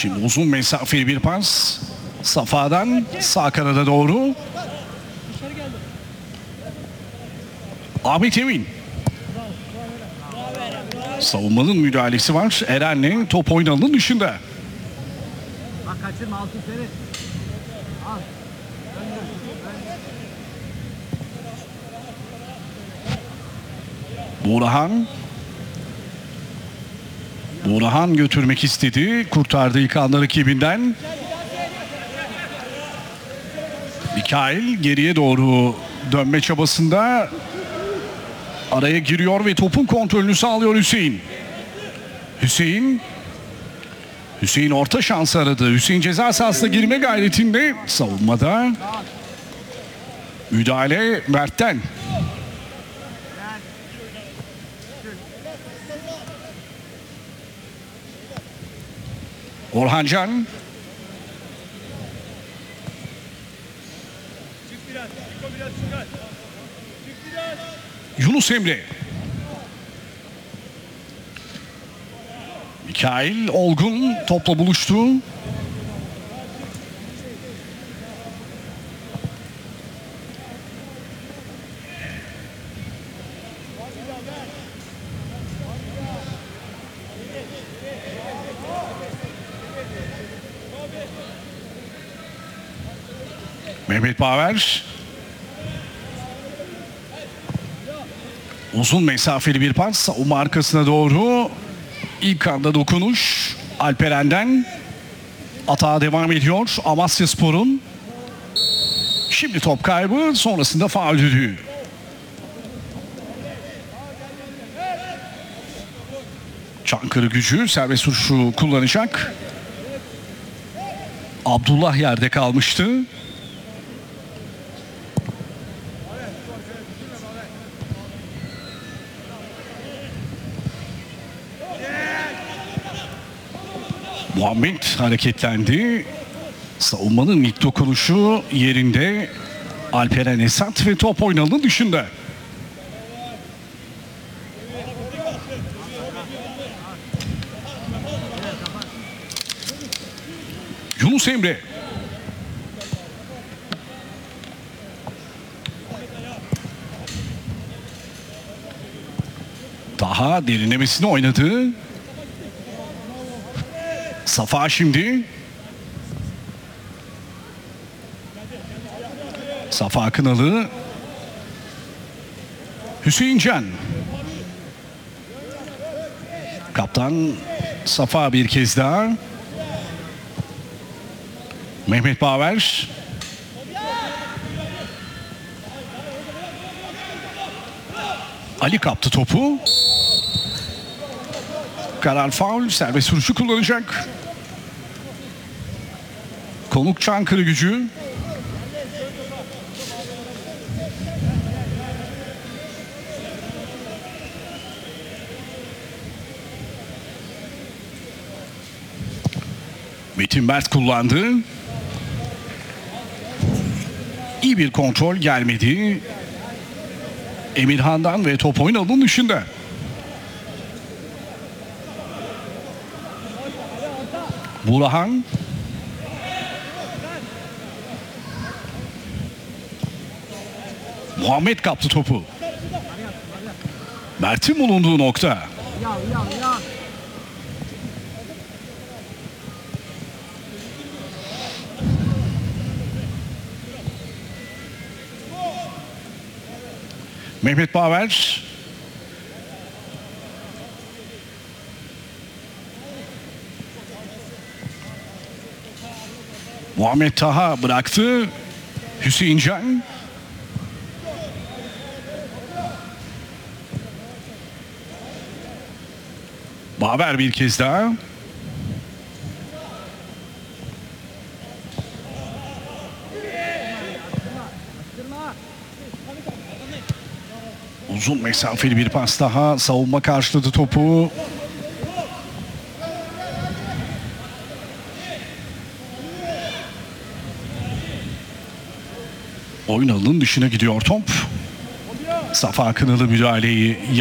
Şimdi uzun mesafeli bir pas. Safa'dan sağ kanada doğru. Ahmet Emin. Savunmanın müdahalesi var. Eren'le top oyun alanının dışında. Bak kaçırma, altın seni. Al. Burhan götürmek istedi. Kurtardı ilk anda rakibinden. Mikail geriye doğru dönme çabasında araya giriyor ve topun kontrolünü sağlıyor Hüseyin. Hüseyin orta şansı aradı. Hüseyin ceza sahasına girme gayretinde, savunmada müdahale Mert'ten. Orhancan. Yunus Emre. Mikail Olgun topla buluştu. Mehmet Baver. Uzun mesafeli bir pas. Savunma arkasına doğru. İlk anda dokunuş Alperen'den. Atağa devam ediyor Amasyaspor'un. Şimdi top kaybı, sonrasında faul düdüğü. Çankırıgücü serbest vuruşu kullanacak. Abdullah yerde kalmıştı. Muhammed hareketlendi. Savunmanın ilk dokunuşu yerinde. Alperen Esat ve top oynanın dışında. Yunus Emre. Daha derinlemesine oynadı. Safa şimdi. Safa Akınalı. Hüseyin Can. Kaptan Safa bir kez daha. Mehmet Baver. Ali kaptı topu. Karar faul, serbest vuruşu kullanacak. Konuk Çankırıgücü. Metin Mert kullandı. İyi bir kontrol gelmedi. Emirhan'dan ve top oyun alanının dışında. Burhan. Muhammed kaptı topu. Mert'in bulunduğu nokta. Mehmet Baver. Muhammed Taha bıraktı. Hüseyin Can. Baver bir kez daha. Uzun mesafeli bir pas daha. Savunma karşıladı topu. Oyun alanının dışına gidiyor top. Safa Akınalı müdahaleyi